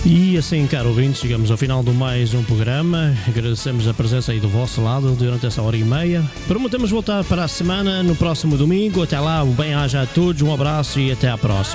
E assim, caro ouvinte, chegamos ao final de mais um programa. Agradecemos a presença aí do vosso lado durante essa hora e meia. Prometemos voltar para a semana no próximo domingo. Até lá, o bem-aja a todos, um abraço e até à próxima.